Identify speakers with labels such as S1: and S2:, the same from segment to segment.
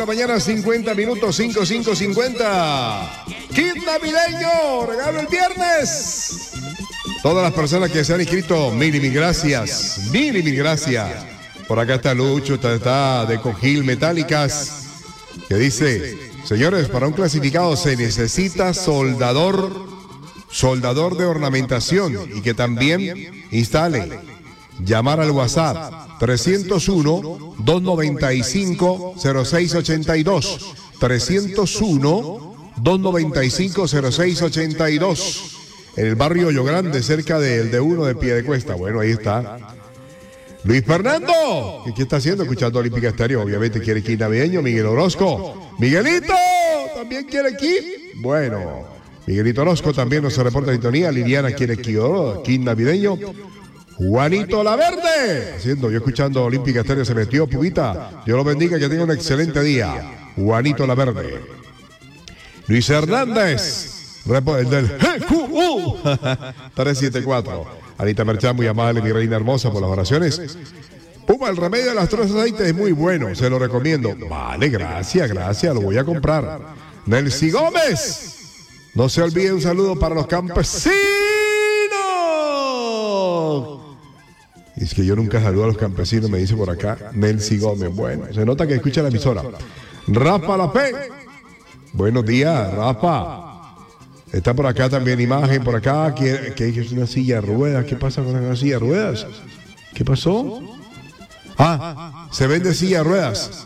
S1: la mañana, 50 minutos, 5550. Kit navideño, regalo el viernes. Todas las personas que se han inscrito, mil gracias. Mil gracias. Por acá está Lucho, está de Cojil Metálicas, que dice: señores, para un clasificado se necesita soldador de ornamentación y que también instale. Llamar al WhatsApp 301-295-0682. 301-295-0682. En el barrio Hoyo Grande, cerca del D1 de Piedecuesta. Bueno, ahí está. Luis Fernando, ¿qué está haciendo? Escuchando Olímpica Estéreo. Obviamente quiere kit navideño. Miguel Orozco. Miguelito, ¿también quiere kit? Bueno, Miguelito Orozco también nos reporta en sintonía. Liliana quiere kit navideño. Juanito La Verde, yo escuchando Olímpica Estéreo, se metió Pubita. Dios lo bendiga, que tenga un excelente día. Juanito La Verde. Luis Hernández, el del GQU 374. Anita Merchán, muy amable, mi reina hermosa, por las oraciones. Puma, el remedio de las tres aceites es muy bueno, se lo recomiendo. Vale, gracias, lo voy a comprar. Nelcy Gómez, no se olvide un saludo para los campesinos. Es que yo nunca saludo a los campesinos, me dice por acá Nelcy Gómez. Bueno, se nota que escucha la emisora. Rafa La P. Buenos días, Rafa. Está por acá también imagen, por acá, que es una silla de ruedas. ¿Qué pasa con una silla de ruedas? ¿Qué pasó? Se vende silla de ruedas.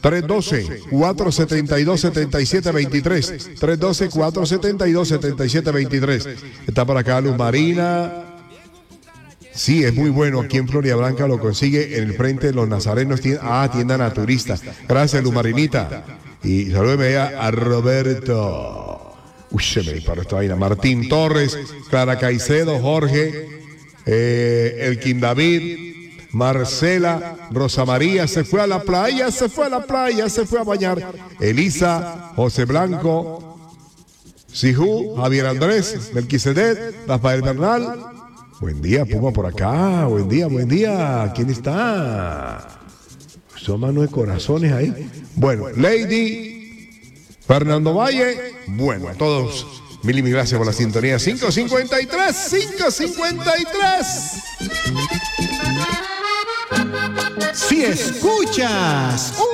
S1: 312-472-7723. 312-472-7723. Está por acá Luz Marina. Sí, es muy bueno. Aquí en Florida Blanca lo consigue en el frente de los Nazarenos. Tienda naturista. Gracias, Luz Marinita. Y salúdeme a Roberto. Uy, se me disparó esta vaina. Martín Torres, Clara Caicedo, Jorge, Elkin David, Marcela, Rosa María, se fue a la playa, se fue a bañar. Elisa, José Blanco, Sijú, Javier Andrés, Melquisedec, Rafael Bernal. Buen día, Puma, por acá. Buen día. ¿Quién está? Son manos de corazones ahí. Bueno, Lady, Fernando Valle. Bueno, a todos, mil gracias por la sintonía. 553.
S2: Si escuchas